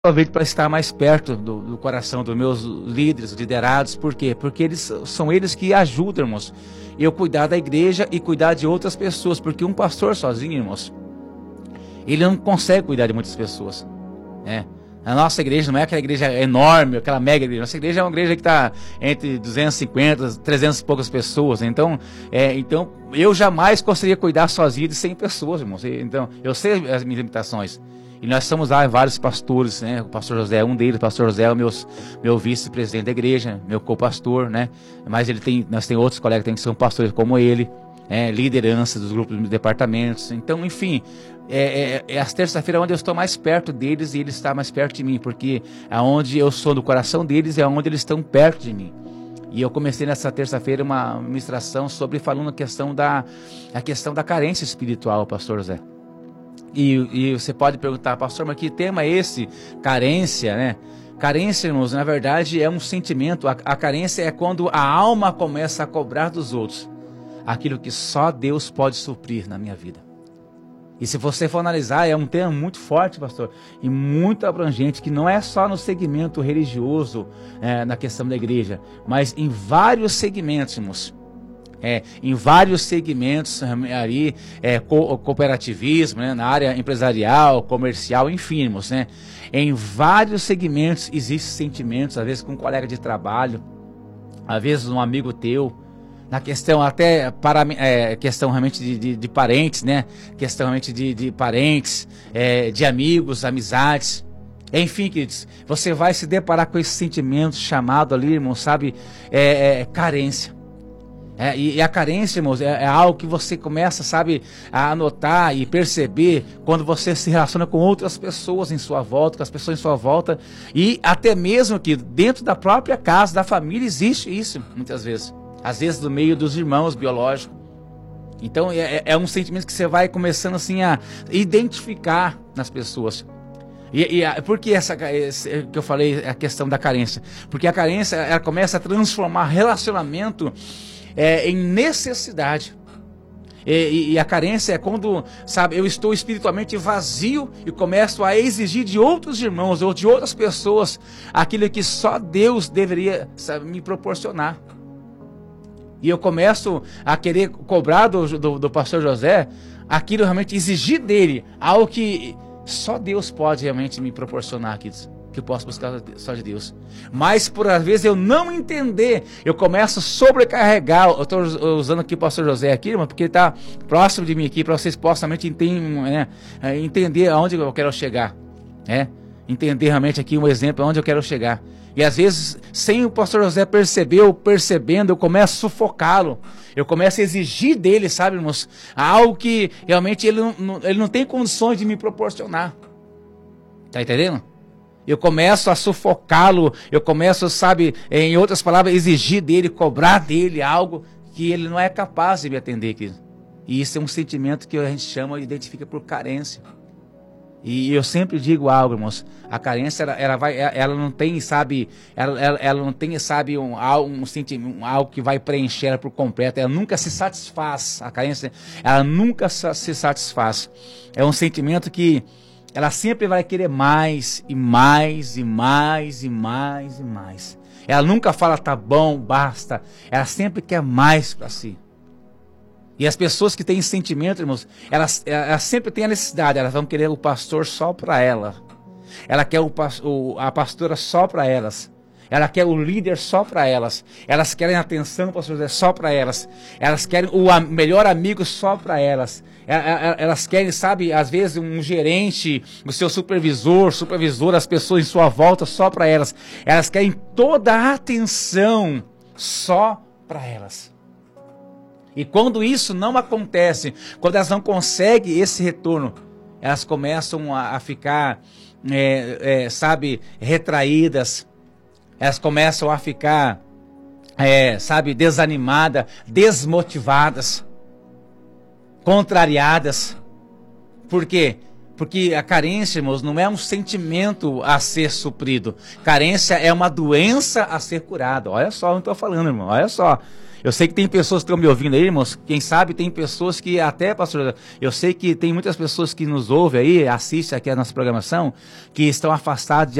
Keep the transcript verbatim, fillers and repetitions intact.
aproveito para estar mais perto do, do coração dos meus líderes, liderados. Por quê? Porque eles são eles que ajudam, irmãos, eu cuidar da igreja e cuidar de outras pessoas, porque um pastor sozinho, irmãos, ele não consegue cuidar de muitas pessoas, né? A nossa igreja não é aquela igreja enorme, aquela mega igreja. Nossa igreja é uma igreja que está entre duzentas e cinquenta, trezentas e poucas pessoas. Então, é, então eu jamais conseguiria cuidar sozinho de cem pessoas, irmãos. Então, eu sei as minhas limitações. E nós somos lá vários pastores, né? O pastor José é um deles, o pastor José é o meu, meu vice-presidente da igreja, meu co-pastor, né? Mas ele tem, nós temos outros colegas que tem que ser pastores como ele, é, liderança dos grupos dos departamentos. Então, enfim, é, é, é as terça-feiras onde eu estou mais perto deles e eles estão mais perto de mim, porque aonde eu sou no coração deles é onde eles estão perto de mim. E eu comecei nessa terça-feira uma ministração sobre falando a questão da, a questão da carência espiritual, pastor José. E, e você pode perguntar, pastor, mas que tema é esse? Carência, né? Carência, irmãos, na verdade é um sentimento. A, a carência é quando a alma começa a cobrar dos outros aquilo que só Deus pode suprir na minha vida. E se você for analisar, é um tema muito forte, pastor, e muito abrangente, que não é só no segmento religioso, é, na questão da igreja, mas em vários segmentos, irmãos. É, em vários segmentos ali, é, co cooperativismo, né, na área empresarial, comercial, enfim, irmãos, né? Em vários segmentos existem sentimentos, às vezes com um colega de trabalho, às vezes um amigo teu, na questão até para é, questão realmente de, de, de parentes, né? Questão realmente de, de parentes, é, de amigos, amizades. Enfim, queridos, você vai se deparar com esse sentimento chamado ali, irmão, sabe, é, é, carência. É, e, e a carência, irmãos, é, é algo que você começa, sabe, a anotar e perceber quando você se relaciona com outras pessoas em sua volta, com as pessoas em sua volta, e até mesmo que dentro da própria casa, da família, existe isso, muitas vezes. Às vezes do meio dos irmãos biológicos. Então é, é um sentimento que você vai começando assim a identificar nas pessoas. E, e a, por que essa esse, que eu falei, a questão da carência? Porque a carência, ela começa a transformar relacionamento É, em necessidade. E, e, e a carência é quando, sabe, eu estou espiritualmente vazio e começo a exigir de outros irmãos ou de outras pessoas aquilo que só Deus deveria, sabe, me proporcionar. E eu começo a querer cobrar do, do, do pastor José aquilo, realmente exigir dele algo que só Deus pode realmente me proporcionar aqui, que eu posso buscar só de Deus. Mas por às vezes eu não entender, eu começo a sobrecarregar. Eu estou usando aqui o pastor José aqui, irmão, porque ele está próximo de mim aqui, para vocês possam realmente entender, né, entender aonde eu quero chegar, né? Entender realmente aqui um exemplo aonde eu quero chegar. E às vezes, sem o pastor José perceber ou percebendo, eu começo a sufocá-lo. Eu começo a exigir dele, sabe, irmãos, algo que realmente ele não, ele não tem condições de me proporcionar. Tá entendendo? Eu começo a sufocá-lo, eu começo, sabe, em outras palavras, exigir dele, cobrar dele algo que ele não é capaz de me atender, querido. E isso é um sentimento que a gente chama e identifica por carência. E eu sempre digo algo, irmãos, a carência, ela, ela, vai, ela não tem, sabe, ela, ela, ela não tem, sabe, um, um, um, algo que vai preencher ela por completo, ela nunca se satisfaz, a carência, ela nunca se satisfaz. É um sentimento que ela sempre vai querer mais, e mais, e mais, e mais, e mais. Ela nunca fala, tá bom, basta. Ela sempre quer mais para si. E as pessoas que têm sentimento, irmãos, elas, elas sempre têm a necessidade, elas vão querer o pastor só para ela. Ela quer o, o, a pastora só para elas. Ela quer o líder só para elas. Elas querem atenção do pastor só para elas. Elas querem o melhor amigo só para elas. Elas querem, sabe, às vezes um gerente, o seu supervisor, supervisor, as pessoas em sua volta só para elas. Elas querem toda a atenção só para elas. E quando isso não acontece, quando elas não conseguem esse retorno, elas começam a, a ficar, é, é, sabe, retraídas. Elas começam a ficar, é, sabe, desanimadas, desmotivadas, contrariadas. Por quê? Porque a carência, irmãos, não é um sentimento a ser suprido. Carência é uma doença a ser curada. Olha só o que eu estou falando, irmão. Olha só. Eu sei que tem pessoas que estão me ouvindo aí, irmãos. Quem sabe tem pessoas que até, pastor, eu sei que tem muitas pessoas que nos ouvem aí, assistem aqui a nossa programação, que estão afastadas de